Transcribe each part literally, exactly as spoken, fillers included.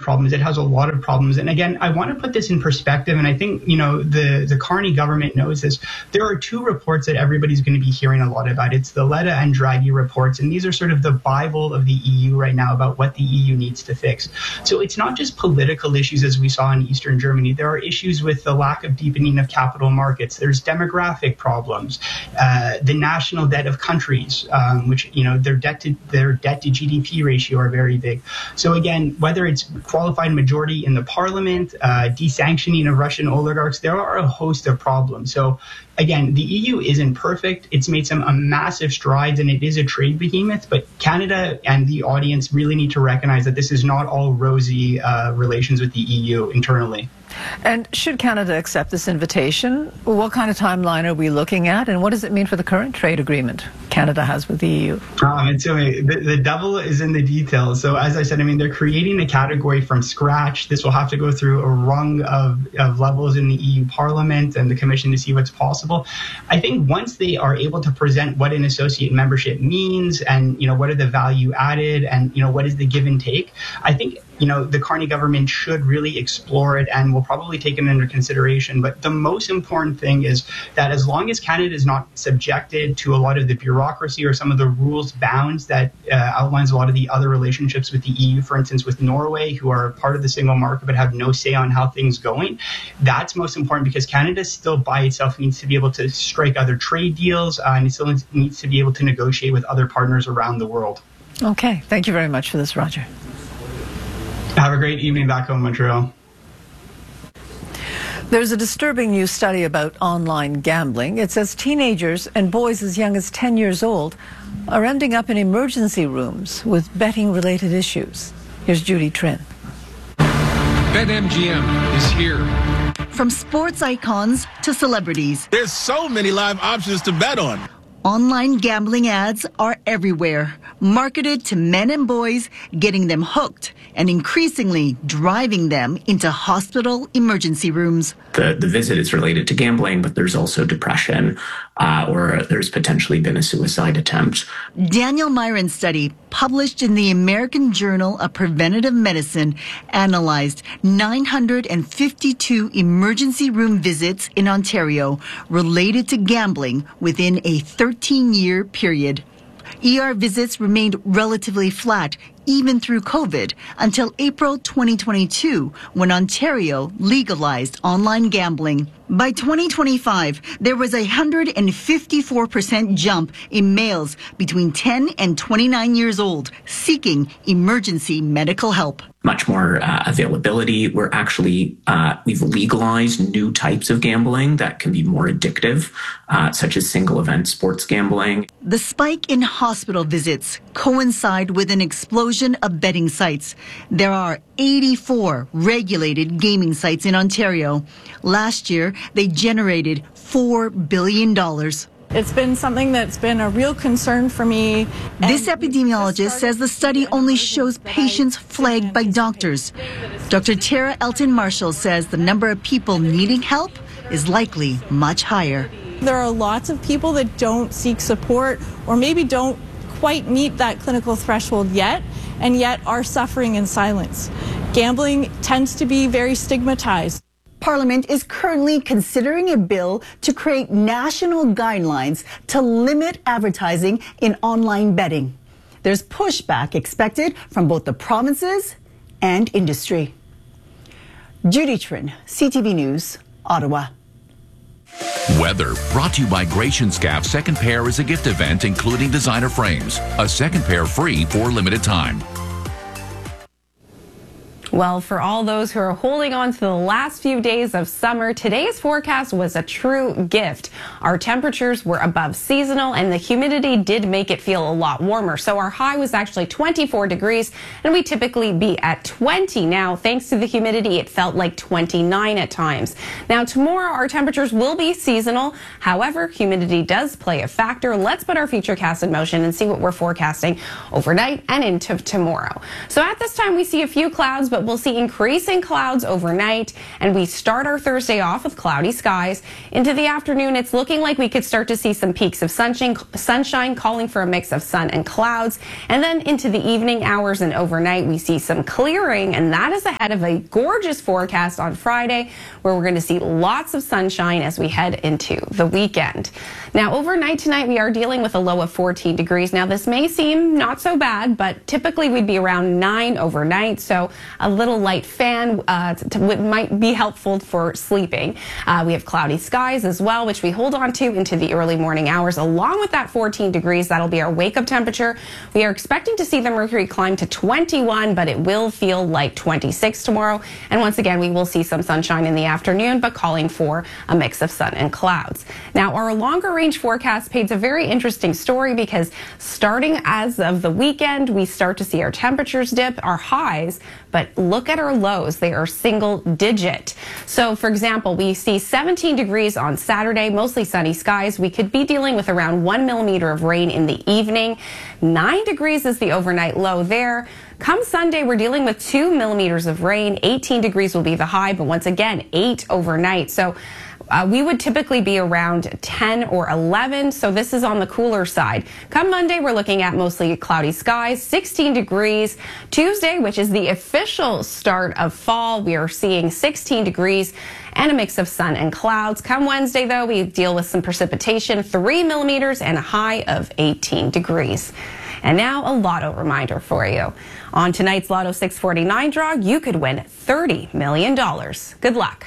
problems. It has a lot of problems. And again, I want to put this in perspective, and I think, you know, the, the Carney government knows this. There are two reports that everybody's going to be hearing a lot about. It's the Letta and Draghi reports, and these are sort of the Bible of the E U right now about what the E U needs to fix. So it's not just political issues as we saw in Eastern Germany. There are issues with the lack of deepening of capital markets. There's demographic problems, uh, the national debt of countries, um, which, you know, their debt to their debt to G D P ratio are very big. So again, whether it's qualified majority in the parliament, uh, desanctioning of Russian oligarchs, there are a host of problems. So again, the E U isn't perfect. It's made some uh, massive strides, and it is a trade behemoth. But Canada and the audience really need to recognize that this is not all rosy uh, relations with the E U internally. And should Canada accept this invitation, what kind of timeline are we looking at, and what does it mean for the current trade agreement Canada has with the E U? Um, and so the, the devil is in the details. So as I said, I mean, they're creating a category from scratch. This will have to go through a rung of, of levels in the E U Parliament and the Commission to see what's possible. I think once they are able to present what an associate membership means and, you know, what are the value added and, you know, what is the give and take, I think, you know, the Carney government should really explore it and will probably take it under consideration. But the most important thing is that as long as Canada is not subjected to a lot of the bureaucracy or some of the rules bounds that uh, outlines a lot of the other relationships with the E U, for instance, with Norway, who are part of the single market but have no say on how things going, that's most important because Canada still by itself needs to be able to strike other trade deals uh, and it still needs to be able to negotiate with other partners around the world. Okay. Thank you very much for this, Roger. Have a great evening back home in Montreal. There's a disturbing new study about online gambling. It says teenagers and boys as young as ten years old are ending up in emergency rooms with betting-related issues. Here's Judy Trinh. BetMGM is here. From sports icons to celebrities, there's so many live options to bet on. Online gambling ads are everywhere, marketed to men and boys, getting them hooked and increasingly driving them into hospital emergency rooms. The, the visit is related to gambling, but there's also depression, uh, or there's potentially been a suicide attempt. Daniel Myron's study, published in the American Journal of Preventative Medicine, analyzed nine hundred fifty-two emergency room visits in Ontario related to gambling within a thirteen-year period. E R visits remained relatively flat even through COVID until April twenty twenty-two, when Ontario legalized online gambling. By twenty twenty-five, there was a one hundred fifty-four percent jump in males between ten and twenty-nine years old seeking emergency medical help. Much more uh, availability. We're actually, uh, we've legalized new types of gambling that can be more addictive, uh, such as single event sports gambling. The spike in hospital visits coincide with an explosion of betting sites. There are eighty-four regulated gaming sites in Ontario. Last year, they generated four billion dollars. It's been something that's been a real concern for me. This epidemiologist says the study only shows patients flagged by doctors. Doctor Tara Elton Marshall says the number of people needing help is likely much higher. There are lots of people that don't seek support or maybe don't quite meet that clinical threshold yet, and yet are suffering in silence. Gambling tends to be very stigmatized. Parliament is currently considering a bill to create national guidelines to limit advertising in online betting. There's pushback expected from both the provinces and industry. Judy Trinh, C T V News, Ottawa. Weather brought to you by Gratian Scaff. Second pair is a gift event including designer frames. A second pair free for limited time. Well, for all those who are holding on to the last few days of summer, today's forecast was a true gift. Our temperatures were above seasonal and the humidity did make it feel a lot warmer. So our high was actually twenty-four degrees and we typically be at twenty. Now, thanks to the humidity, it felt like twenty-nine at times. Now, tomorrow our temperatures will be seasonal. However, humidity does play a factor. Let's put our futurecast in motion and see what we're forecasting overnight and into tomorrow. So at this time, we see a few clouds, but but we'll see increasing clouds overnight, and we start our Thursday off with cloudy skies. Into the afternoon, it's looking like we could start to see some peaks of sunshine, sunshine calling for a mix of sun and clouds. And then into the evening hours and overnight, we see some clearing, and that is ahead of a gorgeous forecast on Friday, where we're going to see lots of sunshine as we head into the weekend. Now, overnight tonight, we are dealing with a low of fourteen degrees. Now, this may seem not so bad, but typically we'd be around nine overnight, so a little light fan uh, to, to, might be helpful for sleeping. Uh, we have cloudy skies as well, which we hold on to into the early morning hours. Along with that fourteen degrees, that'll be our wake-up temperature. We are expecting to see the mercury climb to twenty-one, but it will feel like twenty-six tomorrow. And once again, we will see some sunshine in the afternoon, but calling for a mix of sun and clouds. Now, our longer range forecast paints a very interesting story, because starting as of the weekend, we start to see our temperatures dip, our highs, but look at our lows. They are single digit. So, for example, we see seventeen degrees on Saturday, mostly sunny skies. We could be dealing with around one millimeter of rain in the evening. Nine degrees is the overnight low there. Come Sunday, we're dealing with two millimeters of rain. eighteen degrees will be the high, but once again, eight overnight. So Uh, we would typically be around ten or eleven, so this is on the cooler side. Come Monday, we're looking at mostly cloudy skies, sixteen degrees. Tuesday, which is the official start of fall, we are seeing sixteen degrees and a mix of sun and clouds. Come Wednesday, though, we deal with some precipitation, three millimeters and a high of eighteen degrees. And now a lotto reminder for you. On tonight's Lotto six forty-nine draw, you could win thirty million dollars. Good luck.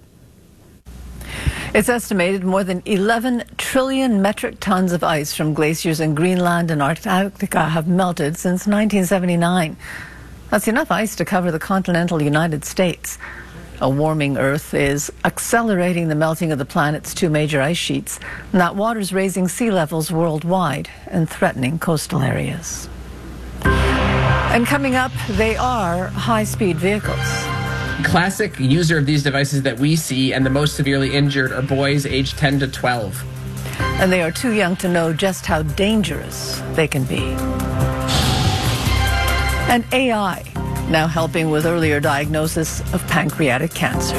It's estimated more than eleven trillion metric tons of ice from glaciers in Greenland and Antarctica have melted since nineteen seventy-nine. That's enough ice to cover the continental United States. A warming Earth is accelerating the melting of the planet's two major ice sheets, and that water's raising sea levels worldwide and threatening coastal areas. And coming up, they are high-speed vehicles. Classic user of these devices that we see and the most severely injured are boys aged ten to twelve. And they are too young to know just how dangerous they can be. And A I, now helping with earlier diagnosis of pancreatic cancer.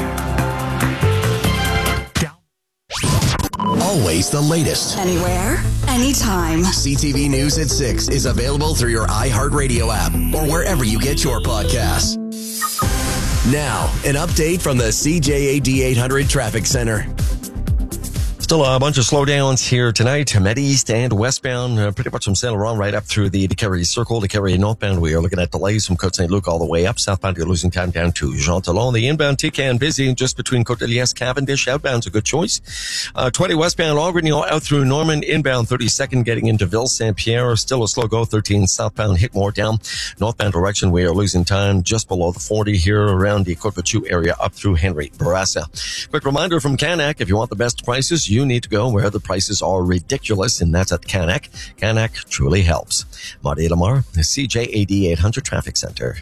Always the latest. Anywhere, anytime. C T V News at six is available through your iHeartRadio app or wherever you get your podcasts. Now, an update from the C J A D eight hundred Traffic Center. Still a bunch of slowdowns here tonight. Met East and westbound, uh, pretty much from Saint Laurent right up through the DeCarry Circle. DeCarry northbound, we are looking at delays from Côte Saint-Luc all the way up. Southbound, you're losing time down to Jean Talon. The inbound T-Can busy just between Côte-de-Liesse, Cavendish. Outbound's a good choice. Uh, twenty westbound, Longrenal out through Norman. Inbound, thirty-second getting into Ville-Saint-Pierre. Still a slow go. thirteen southbound, Hickmore down. Northbound direction, we are losing time just below the forty here around the Côte-Vertu area up through Henry Bourassa. Quick reminder from Canac, if you want the best prices, you need to go where the prices are ridiculous, and that's at Canac. Canac truly helps. Marty Lamar, the C J A D eight hundred Traffic Center.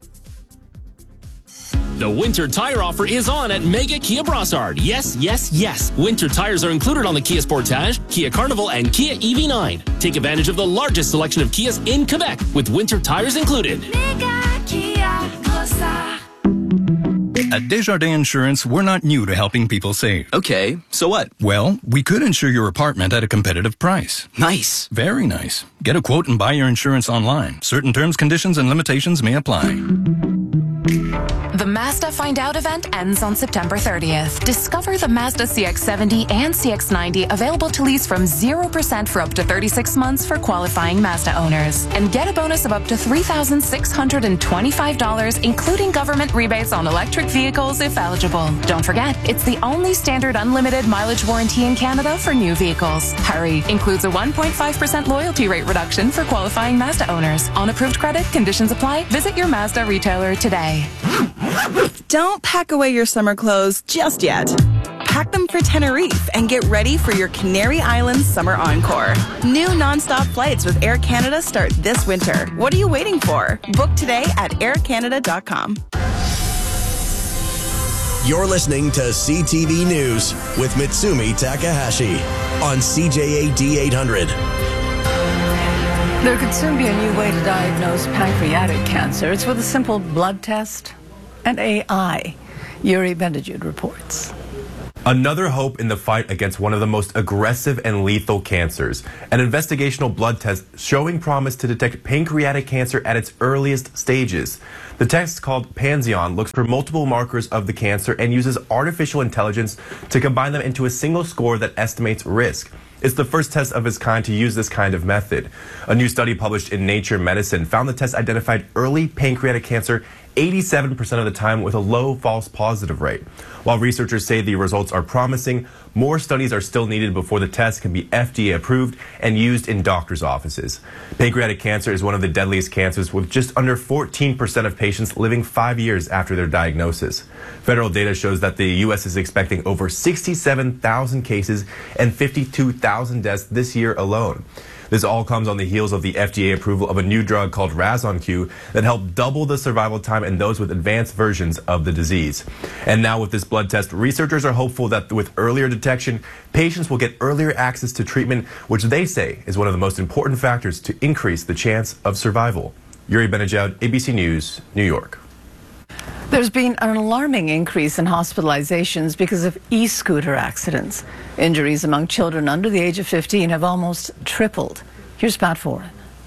The winter tire offer is on at Mega Kia Brossard. Yes, yes, yes. Winter tires are included on the Kia Sportage, Kia Carnival, and Kia E V nine. Take advantage of the largest selection of Kias in Quebec with winter tires included. Mega Kia Brossard. At Desjardins Insurance, we're not new to helping people save. Okay, so what? Well, we could insure your apartment at a competitive price. Nice. Very nice. Get a quote and buy your insurance online. Certain terms, conditions, and limitations may apply. The Mazda Find Out event ends on September thirtieth. Discover the Mazda C X seventy and C X ninety available to lease from zero percent for up to thirty-six months for qualifying Mazda owners. And get a bonus of up to three thousand six hundred twenty-five dollars, including government rebates on electric vehicles if eligible. Don't forget, it's the only standard unlimited mileage warranty in Canada for new vehicles. Hurry! Includes a one point five percent loyalty rate reduction for qualifying Mazda owners. On approved credit, conditions apply. Visit your Mazda retailer today. Don't pack away your summer clothes just yet. Pack them for Tenerife and get ready for your Canary Islands Summer Encore. New nonstop flights with Air Canada start this winter. What are you waiting for? Book today at air canada dot com. You're listening to C T V News with Mitsumi Takahashi on C J A D eight hundred. There could soon be a new way to diagnose pancreatic cancer. It's with a simple blood test. and A I. Yuri Benajud reports. Another hope in the fight against one of the most aggressive and lethal cancers. An investigational blood test showing promise to detect pancreatic cancer at its earliest stages. The test, called Panzion, looks for multiple markers of the cancer and uses artificial intelligence to combine them into a single score that estimates risk. It's the first test of its kind to use this kind of method. A new study published in Nature Medicine found the test identified early pancreatic cancer eighty-seven percent of the time with a low false positive rate. While researchers say the results are promising, more studies are still needed before the test can be F D A approved and used in doctors' offices. Pancreatic cancer is one of the deadliest cancers, with just under fourteen percent of patients living five years after their diagnosis. Federal data shows that the U S is expecting over sixty-seven thousand cases and fifty-two thousand deaths this year alone. This all comes on the heels of the F D A approval of a new drug called Razonq that helped double the survival time in those with advanced versions of the disease. And now with this blood test, researchers are hopeful that with earlier detection, patients will get earlier access to treatment, which they say is one of the most important factors to increase the chance of survival. Yuri Benajud, A B C News, New York. There's been an alarming increase in hospitalizations because of e-scooter accidents. Injuries among children under the age of fifteen have almost tripled. Here's Pat Foran.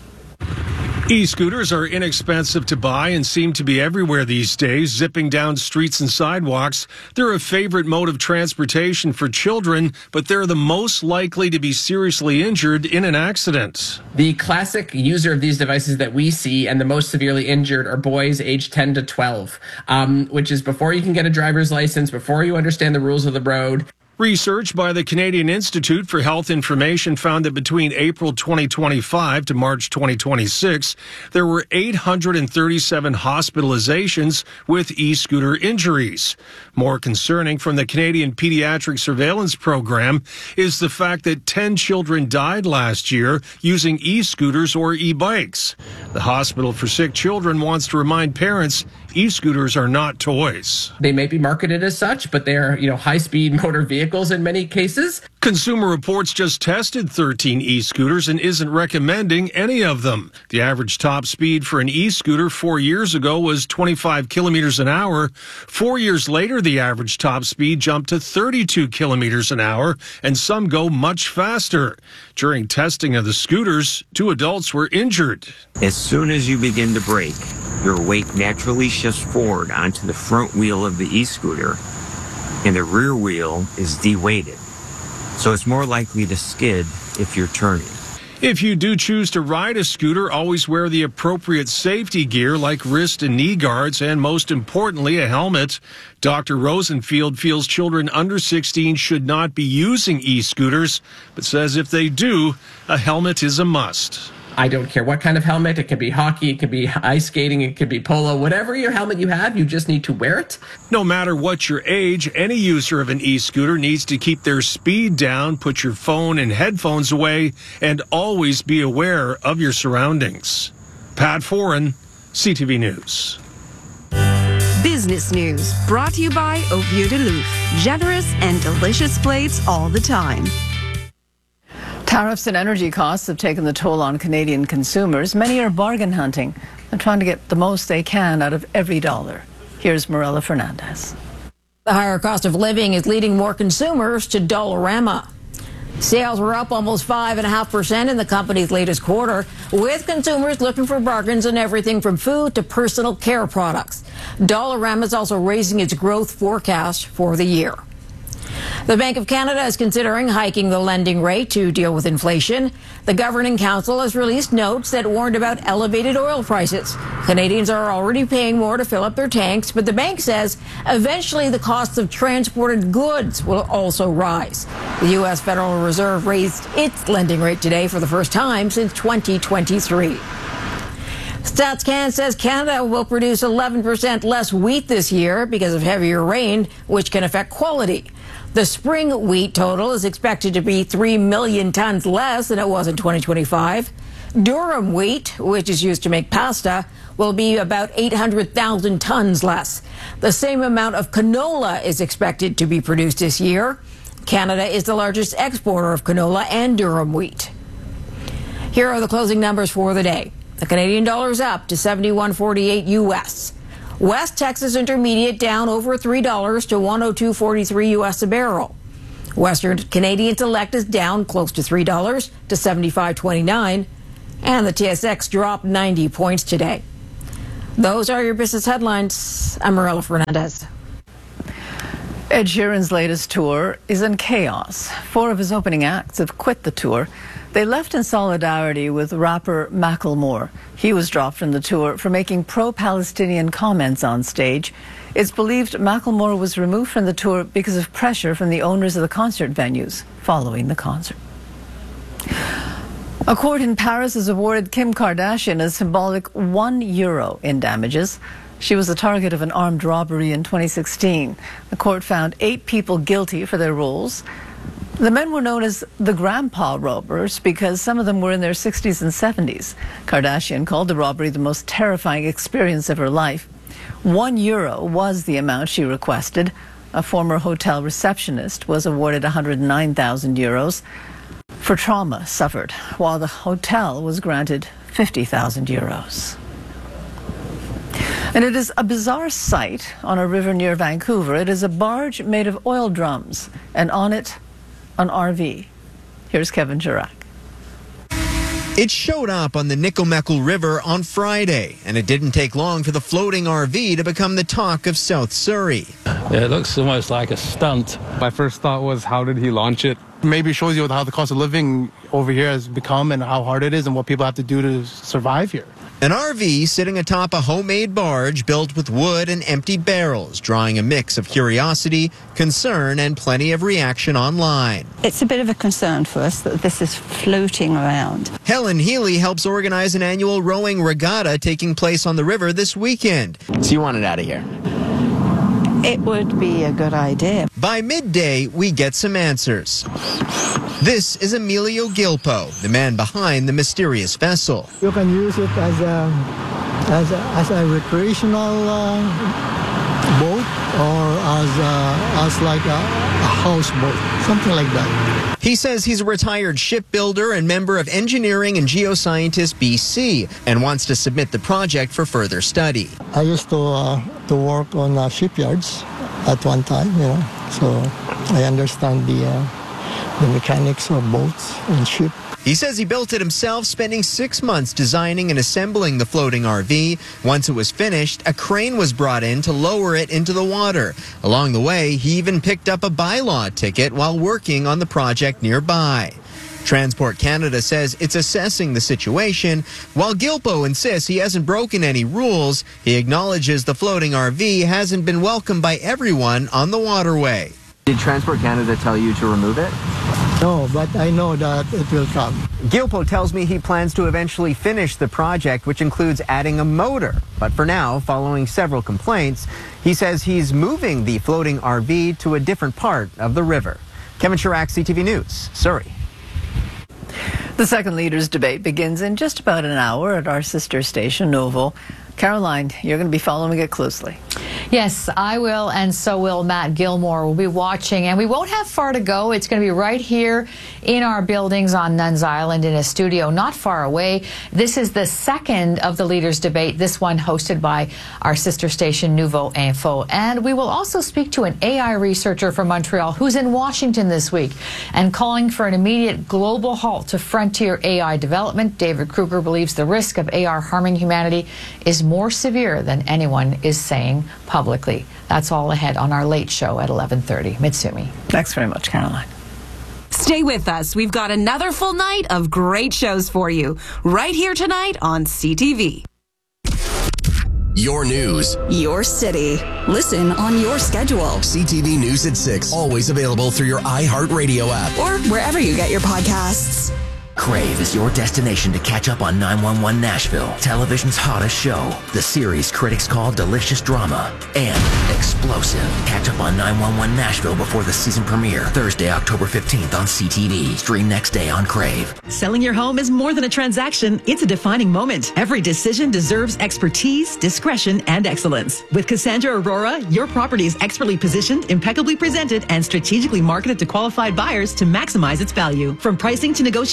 E-scooters are inexpensive to buy and seem to be everywhere these days, zipping down streets and sidewalks. They're a favorite mode of transportation for children, but they're the most likely to be seriously injured in an accident. The classic user of these devices that we see and the most severely injured are boys aged ten to twelve, um, which is before you can get a driver's license, before you understand the rules of the road. Research by the Canadian Institute for Health Information found that between April twenty twenty-five to March twenty twenty-six, there were eight hundred thirty-seven hospitalizations with e-scooter injuries. More concerning, from the Canadian Pediatric Surveillance Program, is the fact that ten children died last year using e-scooters or e-bikes. The Hospital for Sick Children wants to remind parents e-scooters are not toys. They may be marketed as such, but they're, you know, high-speed motor vehicles in many cases. Consumer Reports just tested thirteen e-scooters and isn't recommending any of them. The average top speed for an e-scooter four years ago was twenty-five kilometers an hour. Four years later, the average top speed jumped to thirty-two kilometers an hour, and some go much faster. During testing of the scooters, two adults were injured. As soon as you begin to brake, your weight naturally shifts forward onto the front wheel of the e-scooter, and the rear wheel is de-weighted. So it's more likely to skid if you're turning. If you do choose to ride a scooter, always wear the appropriate safety gear like wrist and knee guards, and most importantly, a helmet. Doctor Rosenfield feels children under sixteen should not be using e-scooters, but says if they do, a helmet is a must. I don't care what kind of helmet. It could be hockey, it could be ice skating, it could be polo. Whatever your helmet you have, you just need to wear it. No matter what your age, any user of an e-scooter needs to keep their speed down, put your phone and headphones away, and always be aware of your surroundings. Pat Foran, C T V News. Business News, brought to you by Au Vieux de Louf. Generous and delicious plates all the time. Tariffs and energy costs have taken the toll on Canadian consumers. Many are bargain hunting and trying to get the most they can out of every dollar. Here's Morella Fernandez. The higher cost of living is leading more consumers to Dollarama. Sales were up almost five point five percent in the company's latest quarter, with consumers looking for bargains on everything from food to personal care products. Dollarama is also raising its growth forecast for the year. The Bank of Canada is considering hiking the lending rate to deal with inflation. The Governing Council has released notes that warned about elevated oil prices. Canadians are already paying more to fill up their tanks, but the bank says eventually the costs of transported goods will also rise. The U S Federal Reserve raised its lending rate today for the first time since twenty twenty-three. StatsCan says Canada will produce eleven percent less wheat this year because of heavier rain, which can affect quality. The spring wheat total is expected to be three million tons less than it was in twenty twenty-five. Durum wheat, which is used to make pasta, will be about eight hundred thousand tons less. The same amount of canola is expected to be produced this year. Canada is the largest exporter of canola and durum wheat. Here are the closing numbers for the day. The Canadian dollar is up to seventy-one forty-eight U S. West Texas Intermediate down over three dollars to one oh two forty-three U S a barrel. Western Canadian Select is down close to three dollars to seventy-five twenty-nine. And the T S X dropped ninety points today. Those are your business headlines. I'm Marilla Fernandez. Ed Sheeran's latest tour is in chaos. Four of his opening acts have quit the tour. They left in solidarity with rapper Macklemore. He was dropped from the tour for making pro-Palestinian comments on stage. It's believed Macklemore was removed from the tour because of pressure from the owners of the concert venues following the concert. A court in Paris has awarded Kim Kardashian a symbolic one euro in damages. She was the target of an armed robbery in twenty sixteen. The court found eight people guilty for their roles. The men were known as the grandpa robbers because some of them were in their sixties and seventies. Kardashian called the robbery the most terrifying experience of her life. One euro was the amount she requested. A former hotel receptionist was awarded one hundred nine thousand euros for trauma suffered, while the hotel was granted fifty thousand euros. And it is a bizarre sight on a river near Vancouver. It is a barge made of oil drums, and on it, an R V. Here's Kevin Chirac. It showed up on the Nikomekel River on Friday, and it didn't take long for the floating R V to become the talk of South Surrey. Yeah, it looks almost like a stunt. My first thought was, how did he launch it? Maybe it shows you how the cost of living over here has become and how hard it is and what people have to do to survive here. An R V sitting atop a homemade barge built with wood and empty barrels, drawing a mix of curiosity, concern, and plenty of reaction online. It's a bit of a concern for us that this is floating around. Helen Healy helps organize an annual rowing regatta taking place on the river this weekend. So you want it out of here? It would be a good idea. By midday, we get some answers. This is Emilio Gilpo, the man behind the mysterious vessel. You can use it as a, as a, as a recreational uh, boat or as, a, as like a, a houseboat, something like that. He says he's a retired shipbuilder and member of Engineering and Geoscientists B C and wants to submit the project for further study. I used to, uh, to work on uh, shipyards at one time, you know, so I understand the... Uh, the mechanics of boats and ship. He says he built it himself, spending six months designing and assembling the floating R V. Once it was finished, a crane was brought in to lower it into the water. Along the way, he even picked up a bylaw ticket while working on the project nearby. Transport Canada says it's assessing the situation. While Gilpo insists he hasn't broken any rules, he acknowledges the floating R V hasn't been welcomed by everyone on the waterway. Did Transport Canada tell you to remove it? No, but I know that it will come. Gilpo tells me he plans to eventually finish the project, which includes adding a motor. But for now, following several complaints, he says he's moving the floating R V to a different part of the river. Kevin Chirac, C T V News, Surrey. The second leaders' debate begins in just about an hour at our sister station, Novo. Caroline, you're going to be following it closely. Yes, I will, and so will Matt Gilmore. We'll be watching, and we won't have far to go. It's going to be right here in our buildings on Nuns Island in a studio not far away. This is the second of the leaders' debate, this one hosted by our sister station, Nouveau Info. And we will also speak to an A I researcher from Montreal who's in Washington this week and calling for an immediate global halt to frontier A I development. David Kruger believes the risk of A I harming humanity is more severe than anyone is saying publicly. That's all ahead on our late show at eleven thirty. Mitsumi. Thanks very much, Caroline. Stay with us. We've got another full night of great shows for you right here tonight on C T V. Your news. Your city. Listen on your schedule. C T V News at six. Always available through your iHeartRadio app. Or wherever you get your podcasts. Crave is your destination to catch up on nine one one Nashville, television's hottest show. The series critics call delicious drama and explosive. Catch up on nine one one Nashville before the season premiere, Thursday, October fifteenth on C T V. Stream next day on Crave. Selling your home is more than a transaction. It's a defining moment. Every decision deserves expertise, discretion, and excellence. With Cassandra Aurora, your property is expertly positioned, impeccably presented, and strategically marketed to qualified buyers to maximize its value. From pricing to negotiation,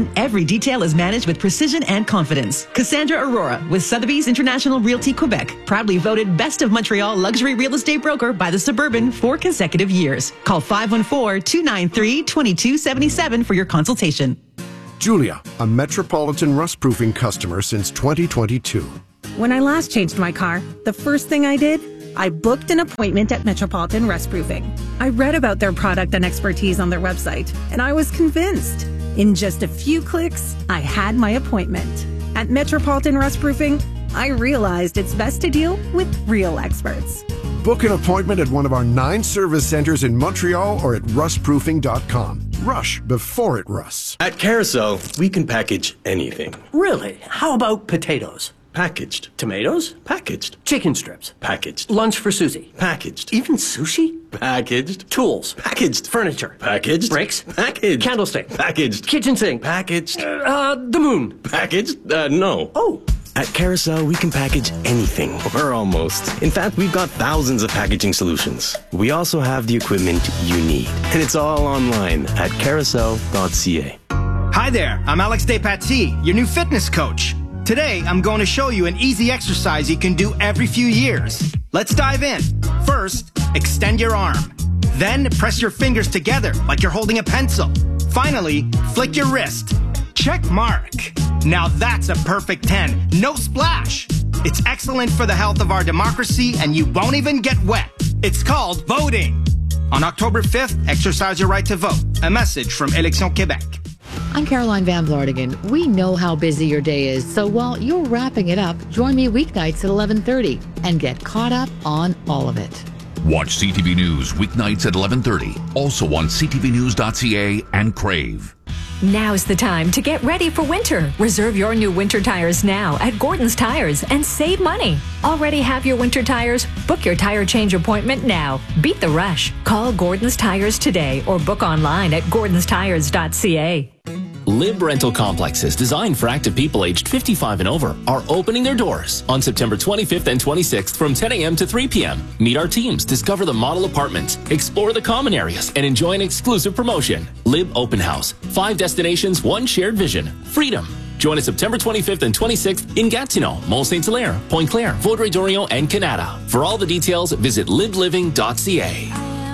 Parton, every detail is managed with precision and confidence. Cassandra Aurora with Sotheby's International Realty Quebec, proudly voted Best of Montreal Luxury Real Estate Broker by the Suburban four consecutive years. Call five one four, two nine three, two two seven seven for your consultation. Julia, a Metropolitan rust-proofing customer since twenty twenty-two. When I last changed my car, the first thing I did, I booked an appointment at Metropolitan Rust Proofing. I read about their product and expertise on their website, and I was convinced. In just a few clicks, I had my appointment. At Metropolitan Rust Proofing, I realized it's best to deal with real experts. Book an appointment at one of our nine service centers in Montreal or at rust proofing dot com. Rush before it rusts. At Carousel, we can package anything. Really? How about potatoes? Packaged. Tomatoes? Packaged. Chicken strips? Packaged. Lunch for Susie? Packaged. Even sushi? Packaged. Tools? Packaged. Furniture? Packaged. Bricks? Packaged. Candlestick? Packaged. Kitchen sink? Packaged. Uh, uh, the moon? Packaged? Uh, no. Oh. At Carousel, we can package anything, or almost. In fact, we've got thousands of packaging solutions. We also have the equipment you need, and it's all online at carousel dot c a. Hi there, I'm Alex Despatie, your new fitness coach. Today, I'm going to show you an easy exercise you can do every few years. Let's dive in. First, extend your arm. Then, press your fingers together like you're holding a pencil. Finally, flick your wrist. Check mark. Now that's a perfect ten. No splash. It's excellent for the health of our democracy, and you won't even get wet. It's called voting. On October fifth, exercise your right to vote. A message from Élections Québec. I'm Caroline Van Vlartigan. We know how busy your day is, so while you're wrapping it up, join me weeknights at eleven thirty and get caught up on all of it. Watch C T V News weeknights at eleven thirty, also on c t v news dot c a and Crave. Now's the time to get ready for winter. Reserve your new winter tires now at Gordon's Tires and save money. Already have your winter tires? Book your tire change appointment now. Beat the rush. Call Gordon's Tires today or book online at gordons tires dot c a. Lib Rental Complexes, designed for active people aged fifty-five and over, are opening their doors on September twenty-fifth and twenty-sixth from ten a.m. to three p.m. Meet our teams, discover the model apartments, explore the common areas, and enjoy an exclusive promotion. Lib Open House. Five destinations, one shared vision. Freedom. Join us September twenty-fifth and twenty-sixth in Gatineau, Mont Saint Hilaire, Pointe Claire, Vaudreuil-Dorion, and Canada. For all the details, visit lib living dot c a.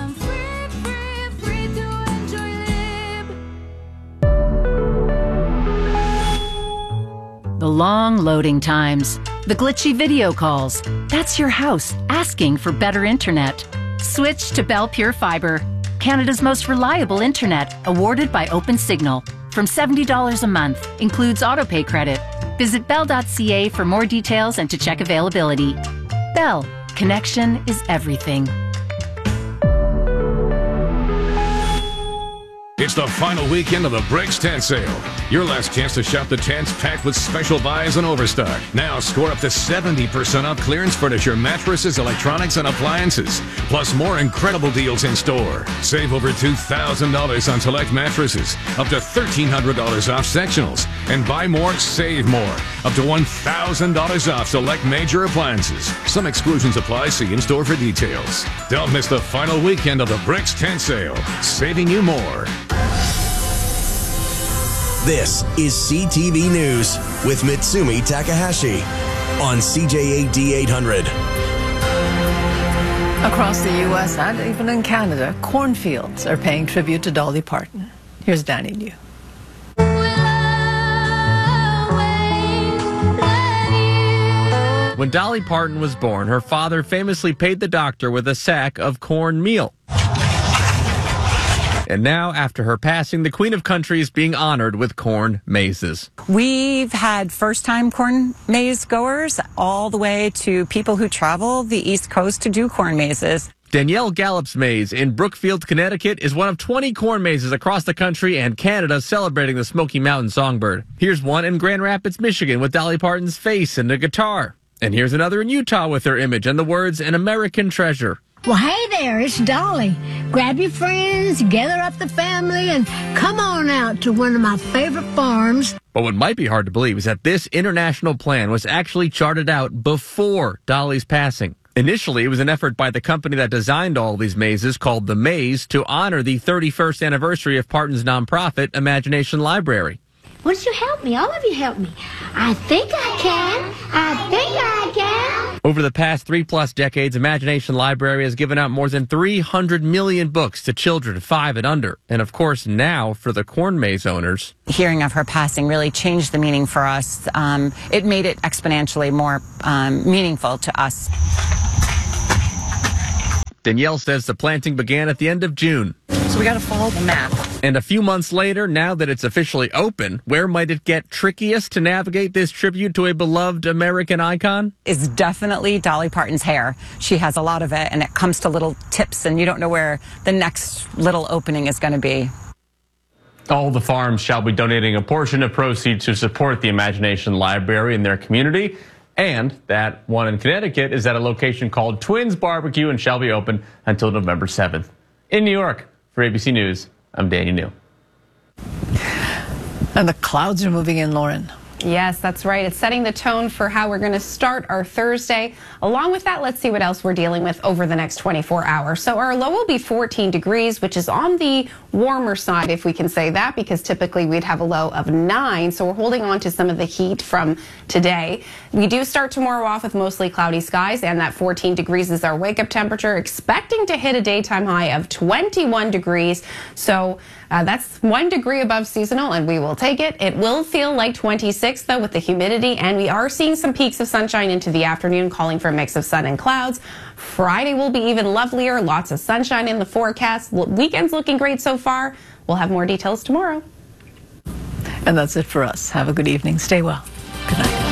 The long loading times, the glitchy video calls. That's your house asking for better internet. Switch to Bell Pure Fiber, Canada's most reliable internet, awarded by OpenSignal. From seventy dollars a month, includes autopay credit. Visit bell dot c a for more details and to check availability. Bell, connection is everything. It's the final weekend of the Bricks Tent Sale. Your last chance to shop the tents packed with special buys and overstock. Now score up to seventy percent off clearance furniture, mattresses, electronics, and appliances. Plus more incredible deals in store. Save over two thousand dollars on select mattresses. Up to thirteen hundred dollars off sectionals. And buy more, save more. Up to one thousand dollars off select major appliances. Some exclusions apply. See in store for details. Don't miss the final weekend of the Bricks Tent Sale. Saving you more. This is C T V News with Mitsumi Takahashi on C J A D eight hundred. Across the U S and even in Canada, cornfields are paying tribute to Dolly Parton. Here's Danny New. When Dolly Parton was born, her father famously paid the doctor with a sack of cornmeal. And now, after her passing, the Queen of Country is being honored with corn mazes. We've had first-time corn maze goers all the way to people who travel the East Coast to do corn mazes. Danielle Gallup's maze in Brookfield, Connecticut is one of twenty corn mazes across the country and Canada celebrating the Smoky Mountain songbird. Here's one in Grand Rapids, Michigan with Dolly Parton's face and a guitar. And here's another in Utah with her image and the words, "An American Treasure." Well, hey there, it's Dolly. Grab your friends, gather up the family, and come on out to one of my favorite farms. But what might be hard to believe is that this international plan was actually charted out before Dolly's passing. Initially, it was an effort by the company that designed all these mazes, called The Maze, to honor the thirty-first anniversary of Parton's nonprofit, Imagination Library. Won't you help me? All of you help me. I think I can. I think I can. Over the past three-plus decades, Imagination Library has given out more than three hundred million books to children five and under. And, of course, now for the corn maze owners. Hearing of her passing really changed the meaning for us. Um, it made it exponentially more um, meaningful to us. Danielle says the planting began at the end of June. So we got to follow the map. And a few months later, now that it's officially open, where might it get trickiest to navigate this tribute to a beloved American icon? Is definitely Dolly Parton's hair. She has a lot of it, and it comes to little tips, and you don't know where the next little opening is going to be. All the farms shall be donating a portion of proceeds to support the Imagination Library in their community. And that one in Connecticut is at a location called Twins Barbecue and shall be open until November seventh. In New York, for A B C News, I'm Danny New. And the clouds are moving in, Lauren. Yes, that's right. It's setting the tone for how we're going to start our Thursday. Along with that, let's see what else we're dealing with over the next twenty-four hours. So our low will be fourteen degrees, which is on the warmer side, if we can say that, because typically we'd have a low of nine. So we're holding on to some of the heat from today. We do start tomorrow off with mostly cloudy skies, and that fourteen degrees is our wake-up temperature, expecting to hit a daytime high of twenty-one degrees. So uh, that's one degree above seasonal, and we will take it. It will feel like twenty-six, though, with the humidity, and we are seeing some peaks of sunshine into the afternoon, calling for a mix of sun and clouds. Friday will be even lovelier, lots of sunshine in the forecast. Weekend's looking great so far. We'll have more details tomorrow. And that's it for us. Have a good evening. Stay well.